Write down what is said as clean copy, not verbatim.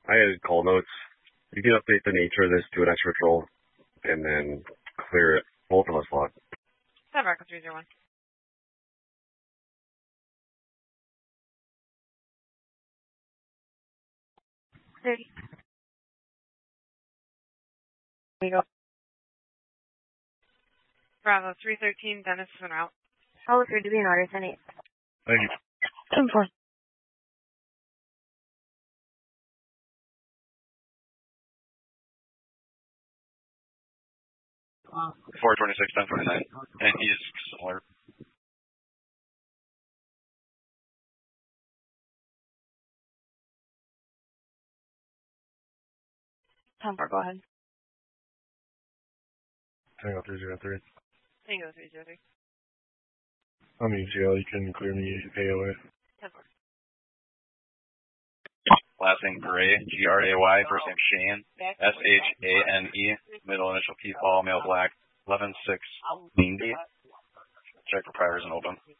I had call notes. You can update the nature of this to an extra patrol, and then clear it. Both of us log. 7 Marco 301. There you go. Bravo 313, Dennis is en route. I'll look for to be an order, 10-8. Thank you. 10-4. Four 26, 10-29. And he's similar. Go ahead. Tango 303. Tango 303. I'm UCL. You can clear me AOA. 10-4. Last name Gray, Gray, first name Shane, Shane, middle initial P Paul, male black, 11-6, Check for priors and open.